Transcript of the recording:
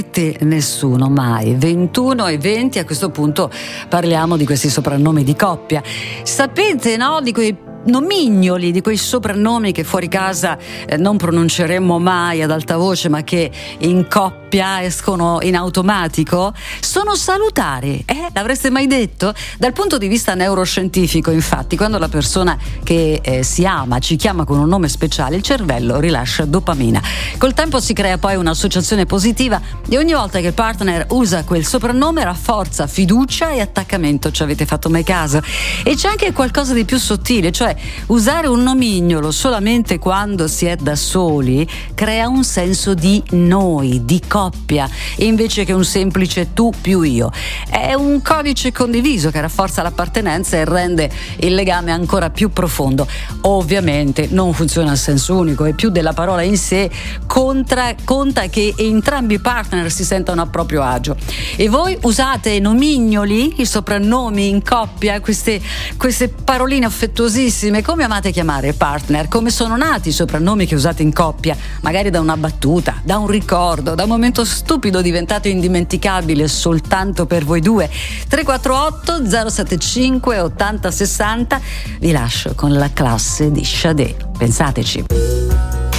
Nessuno mai. 21 e 20, a questo punto parliamo di questi soprannomi di coppia. Sapete, no, di quei nomignoli, di quei soprannomi che fuori casa non pronunceremmo mai ad alta voce, ma che in coppia escono in automatico? Sono salutari, l'avreste mai detto? Dal punto di vista neuroscientifico, infatti, quando la persona che si ama ci chiama con un nome speciale, il cervello rilascia dopamina. Col tempo si crea poi un'associazione positiva e ogni volta che il partner usa quel soprannome rafforza fiducia e attaccamento. Ci avete fatto mai caso? E c'è anche qualcosa di più sottile, cioè usare un nomignolo solamente quando si è da soli crea un senso di noi, di coppia, invece che un semplice tu più io. È un codice condiviso che rafforza l'appartenenza e rende il legame ancora più profondo. Ovviamente non funziona a senso unico e più della parola in sé conta che entrambi i partner si sentano a proprio agio. E voi usate nomignoli, i soprannomi in coppia, queste paroline affettuosissime? Come amate chiamare partner? Come sono nati i soprannomi che usate in coppia? Magari da una battuta, da un ricordo, da un momento stupido diventato indimenticabile soltanto per voi due. 348 075 80 60. Vi lascio con la classe di Sade. Pensateci.